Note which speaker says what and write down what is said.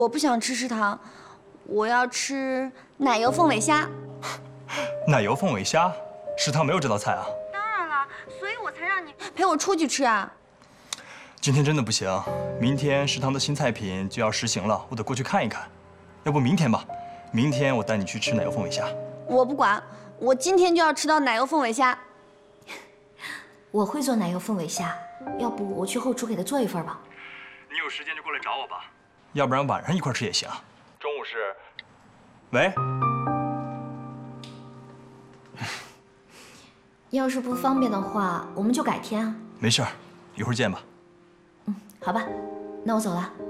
Speaker 1: 我不想吃食堂，我要吃奶油凤尾虾。
Speaker 2: 奶油凤尾虾，食堂没有这道菜啊。
Speaker 1: 当然了，所以我才让你陪我出去吃啊。
Speaker 2: 今天真的不行，明天食堂的新菜品就要实行了，我得过去看一看。要不明天吧，明天我带你去吃奶油凤尾虾。
Speaker 1: 我不管，我今天就要吃到奶油凤尾虾。
Speaker 3: 我会做奶油凤尾虾，要不我去后厨给他做一份吧。
Speaker 2: 你有时间就过来找我吧，要不然晚上一块吃也行。中午是？喂？
Speaker 3: 要是不方便的话，我们就改天啊。
Speaker 2: 没事儿，一会儿见吧。
Speaker 3: 好吧，那我走了。